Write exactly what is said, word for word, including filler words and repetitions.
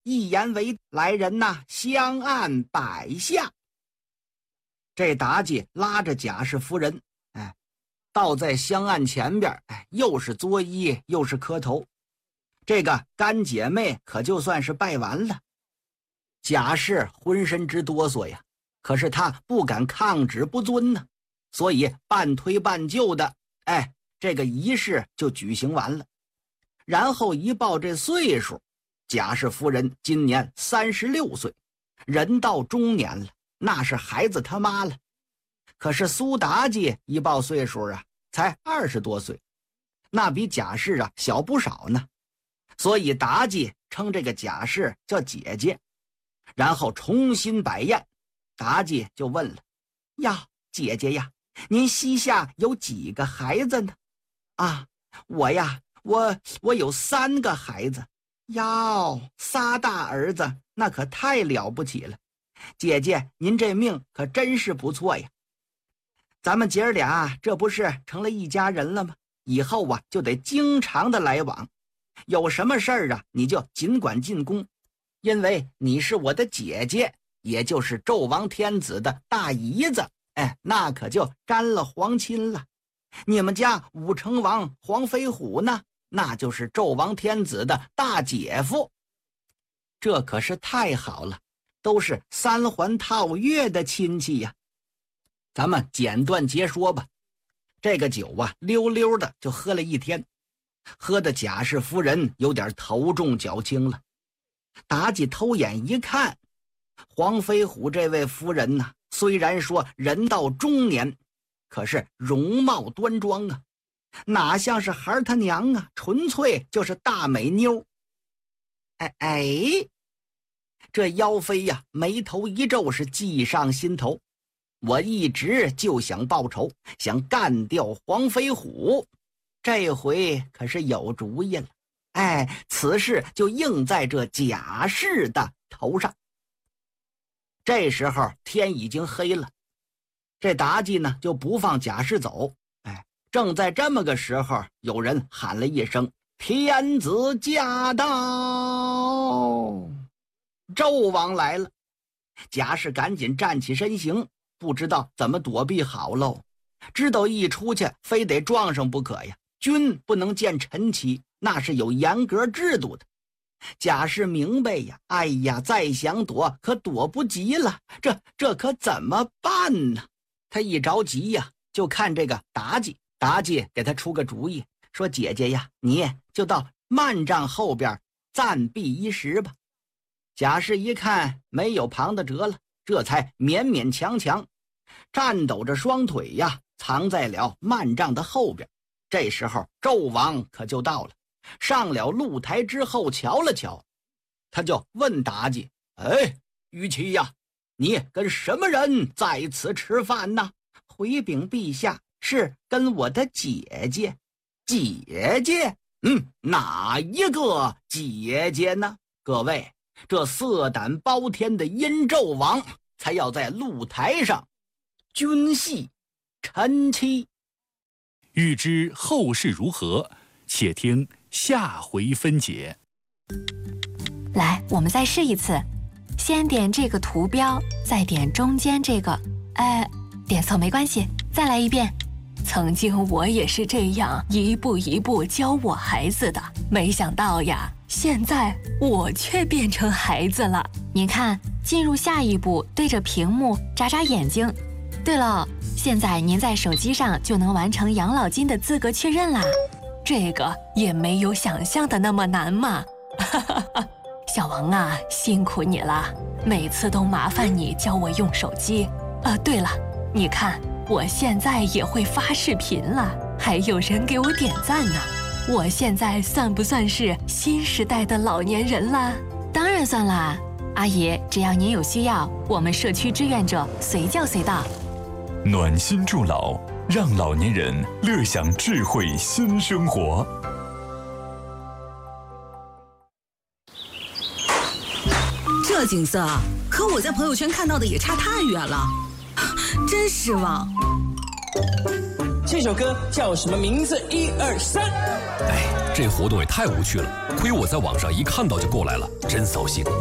一言为来人呐，相按摆下。这妲己拉着贾氏夫人，哎，倒在香案前边，哎，又是作揖又是磕头。这个干姐妹可就算是拜完了。贾氏浑身直哆嗦呀，可是她不敢抗旨不遵呢，所以半推半就的，哎，这个仪式就举行完了。然后一报这岁数，贾氏夫人今年三十六岁，人到中年了，那是孩子他妈了。可是苏妲己一报岁数啊，才二十多岁，那比贾氏啊小不少呢。所以妲己称这个贾氏叫姐姐。然后重新摆宴，妲己就问了：呀，姐姐呀，您膝下有几个孩子呢？啊，我呀，我我有三个孩子。哟，仨大儿子，那可太了不起了。姐姐，您这命可真是不错呀。咱们姐儿俩这不是成了一家人了吗？以后啊就得经常的来往，有什么事儿啊你就尽管进宫，因为你是我的姐姐，也就是纣王天子的大姨子，哎，那可就沾了皇亲了。你们家武成王黄飞虎呢，那就是纣王天子的大姐夫。这可是太好了，都是三环套月的亲戚呀。咱们简短截说吧。这个酒啊，溜溜的就喝了一天，喝的贾氏夫人有点头重脚轻了。妲己偷眼一看，黄飞虎这位夫人呐、啊，虽然说人到中年，可是容貌端庄啊，哪像是孩他娘啊，纯粹就是大美妞。哎哎，这妖妃呀、啊，眉头一皱，是计上心头。我一直就想报仇，想干掉黄飞虎，这回可是有主意了。哎，此事就应在这贾氏的头上。这时候天已经黑了，这妲己呢就不放贾氏走。哎，正在这么个时候，有人喊了一声：天子驾到！纣王来了。贾氏赶紧站起身形，不知道怎么躲避好喽，知道一出去非得撞上不可呀。君不能见臣妻，那是有严格制度的。贾氏明白呀，哎呀，再想躲可躲不及了，这这可怎么办呢？他一着急呀，就看这个妲己。妲己给他出个主意，说：姐姐呀，你就到幔帐后边暂避一时吧。贾氏一看没有旁的辙了，这才勉勉强强颤抖着双腿呀，藏在了幔帐的后边。这时候纣王可就到了，上了露台之后瞧了瞧，他就问妲己：哎，玉琪呀，你跟什么人在此吃饭呢？回禀陛下，是跟我的姐姐。姐姐？嗯，哪一个姐姐呢？各位，这色胆包天的殷纣王才要在露台上君系臣妻。 欲知后事如何，且听下回分解。 来，我们再试一次，先点这个图标，再点中间这个，哎，点错没关系，再来一遍。曾经我也是这样一步一步教我孩子的，没想到呀，现在我却变成孩子了。您看，进入下一步，对着屏幕眨眨眼睛。对了，现在您在手机上就能完成养老金的资格确认啦，这个也没有想象的那么难嘛。小王啊，辛苦你了，每次都麻烦你教我用手机。啊，对了，你看我现在也会发视频了，还有人给我点赞呢。我现在算不算是新时代的老年人啦？当然算啦，阿姨，只要您有需要，我们社区志愿者随叫随到。 暖心助老，让老年人乐享智慧新生活。 这景色啊，和我在朋友圈看到的也差太远了，真失望。 这首歌叫什么名字？一二三。 哎，这活动也太无趣了，亏我在网上一看到就过来了，真扫兴。